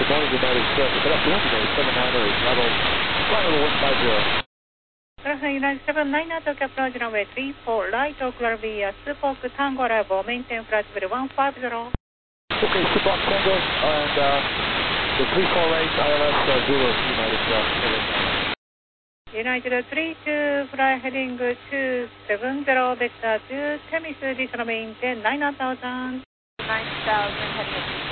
Good morning, United 7. Good afternoon, United 790 is level flight level 150. Good afternoon, United 790 to approach runway 34 right, Oakland via Spock Tango level, maintain flight level 150. Okay, Spock Tango and the 348 ILS 0 United 7. United 32 fly heading to 70 vector to Temis, this maintain 9000. 9000 heading